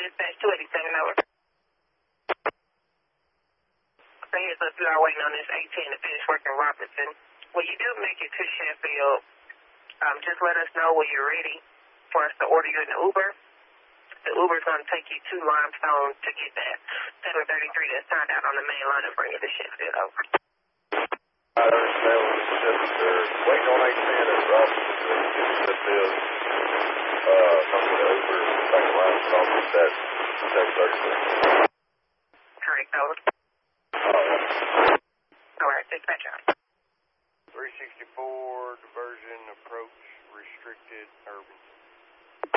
dispatch 287 over. So here's up, you are waiting on this 18 to finish work in Robinson. When you do make it to Sheffield, just let us know when you're ready for us to order you an Uber. The Uber's going to take you to Limestone to get that 733 that's signed out on the main line and bring it to Sheffield over. I understand what you said, sir. Waiting on 810 at Robinson to get to Sheffield. Come to the Uber, back to Limestone, get that 733. Correct, over. All right, dispatch out. 364, diversion, approach, restricted, urban.